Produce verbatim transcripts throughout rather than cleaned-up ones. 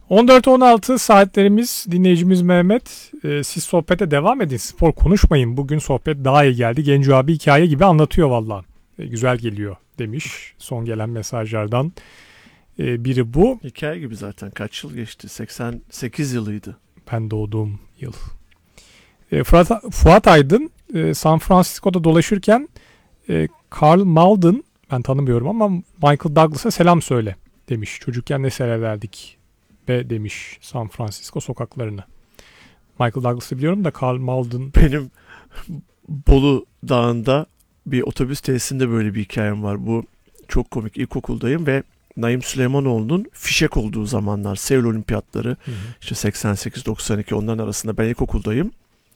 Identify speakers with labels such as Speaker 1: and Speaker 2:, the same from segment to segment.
Speaker 1: on dört on altı saatlerimiz, dinleyicimiz Mehmet. Ee, siz sohbete devam edin. Spor konuşmayın. Bugün sohbet daha iyi geldi. Genco abi hikaye gibi anlatıyor valla. Ee, güzel geliyor demiş. Son gelen mesajlardan ee, biri bu.
Speaker 2: Hikaye gibi zaten. Kaç yıl geçti? seksen sekiz yılıydı.
Speaker 1: Ben doğduğum yıl. Ee, Fuat, Fuat Aydın e, San Francisco'da dolaşırken e, Karl Malden, ben tanımıyorum ama Michael Douglas'a selam söyle demiş. Çocukken ne seyrederdik be demiş San Francisco sokaklarını. Michael Douglas'ı biliyorum da Karl Malden.
Speaker 2: Benim Bolu Dağı'nda bir otobüs tesisinde böyle bir hikayem var. Bu çok komik. İlkokuldayım ve Naim Süleymanoğlu'nun fişek olduğu zamanlar, Seul Olimpiyatları, hı hı. işte seksen sekiz doksan iki, onların arasında ben ilkokuldayım.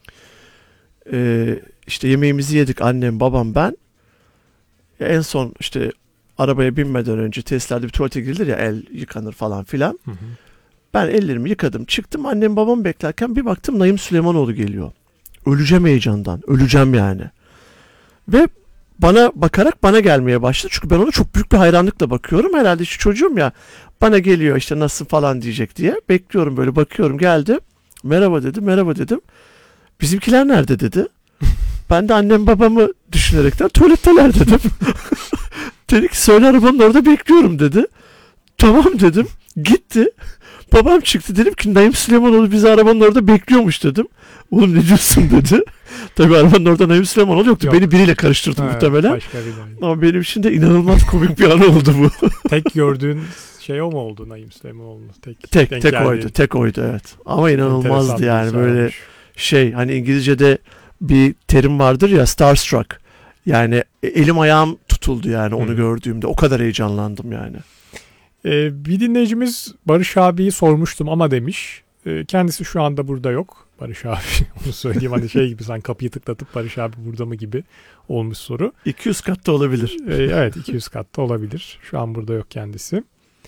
Speaker 2: Ee, işte yemeğimizi yedik, annem, babam, ben. En son işte arabaya binmeden önce tesislerde bir tuvalete girilir ya, el yıkanır falan filan. Hı hı. Ben ellerimi yıkadım, çıktım, annem babamı beklerken bir baktım Naim Süleymanoğlu geliyor. Öleceğim heyecandan, öleceğim yani. Ve bana bakarak bana gelmeye başladı. Çünkü ben ona çok büyük bir hayranlıkla bakıyorum. Herhalde işte çocuğum ya, bana geliyor işte nasıl falan diyecek diye. Bekliyorum, böyle bakıyorum, geldi. Merhaba dedi, merhaba dedim. Bizimkiler nerede dedi. Ben de annem babamı düşünerekten tuvaletteler dedim. Dedi ki söyle, arabanın orada bekliyorum dedi. Tamam dedim. Gitti. Babam çıktı, dedim ki Naim Süleymanoğlu bizi arabanın orada bekliyormuş dedim. Oğlum ne diyorsun dedi. Tabii arabanın orada Naim Süleymanoğlu yoktu. Yok. Beni biriyle karıştırdı ha, muhtemelen. Ama benim için de inanılmaz komik bir an oldu bu.
Speaker 1: Tek gördüğün şey o mu oldu Naim Süleymanoğlu? Tek
Speaker 2: tek, tek geldiğin. oydu. Tek oydu evet. Ama inanılmazdı yani, böyle olmuş. Şey, hani İngilizce'de bir terim vardır ya, starstruck. Yani elim ayağım tutuldu yani onu hmm. gördüğümde. O kadar heyecanlandım yani.
Speaker 1: Ee, bir dinleyicimiz Barış abiyi sormuştum ama demiş. Ee, kendisi şu anda burada yok. Barış abi, onu söyleyeyim, hani şey gibi, sen kapıyı tıklatıp Barış abi burada mı gibi olmuş soru.
Speaker 2: iki yüz katta olabilir.
Speaker 1: Ee, evet, iki yüz katta olabilir. Şu an burada yok kendisi.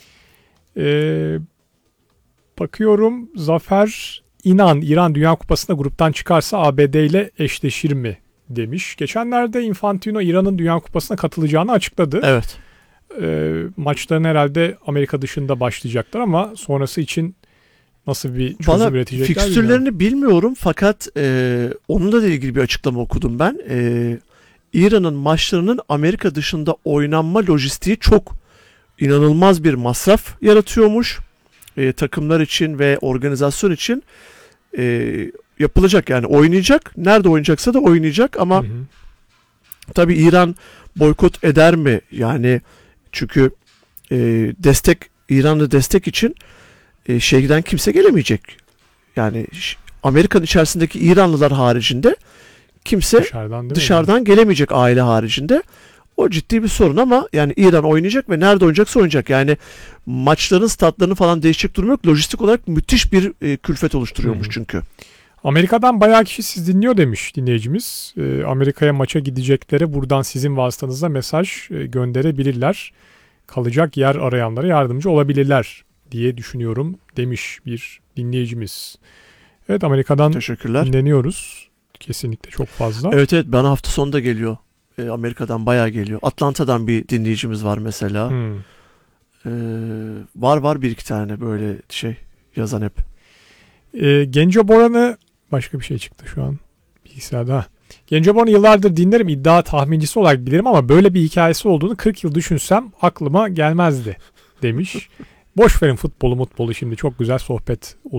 Speaker 1: Ee, bakıyorum, Zafer İnan, İran Dünya Kupası'nda gruptan çıkarsa A B D ile eşleşir mi demiş. Geçenlerde Infantino İran'ın Dünya Kupası'na katılacağını açıkladı.
Speaker 2: Evet.
Speaker 1: E, maçların herhalde Amerika dışında başlayacaklar ama sonrası için nasıl bir çözüm
Speaker 2: Bana
Speaker 1: üretecekler?
Speaker 2: fikstürlerini bilmiyorum fakat e, onunla da ilgili bir açıklama okudum ben. E, İran'ın maçlarının Amerika dışında oynanma lojistiği çok inanılmaz bir masraf yaratıyormuş. E, takımlar için ve organizasyon için e, yapılacak, yani oynayacak. Nerede oynayacaksa da oynayacak ama hı hı. tabii İran boykot eder mi? Yani çünkü e, destek, İran'da destek için e, şeyden kimse gelemeyecek. Yani Amerika'nın içerisindeki İranlılar haricinde kimse dışarıdan, dışarıdan gelemeyecek, aile haricinde. O ciddi bir sorun ama yani İran oynayacak ve nerede oynayacaksa oynayacak. Yani maçların statlarını falan değişecek durum yok. Lojistik olarak müthiş bir e, külfet oluşturuyormuş hmm. çünkü.
Speaker 1: Amerika'dan bayağı kişi siz dinliyor demiş dinleyicimiz. E, Amerika'ya maça gideceklere buradan sizin vasıtanızla mesaj e, gönderebilirler. Kalacak yer arayanlara yardımcı olabilirler diye düşünüyorum demiş bir dinleyicimiz. Evet, Amerika'dan dinleniyoruz. Kesinlikle çok fazla.
Speaker 2: Evet evet, bana hafta sonunda geliyor. E, Amerika'dan bayağı geliyor. Atlanta'dan bir dinleyicimiz var mesela. Hmm. E, var var bir iki tane böyle şey yazan hep.
Speaker 1: E, Genco Boran'ı başka bir şey çıktı şu an bilgisayarda. Genco Boran'ı yıllardır dinlerim, iddia tahmincisi olarak bilirim ama böyle bir hikayesi olduğunu kırk yıl düşünsem aklıma gelmezdi demiş. Boş verin futbolu mutbolu, şimdi çok güzel sohbet oluyor.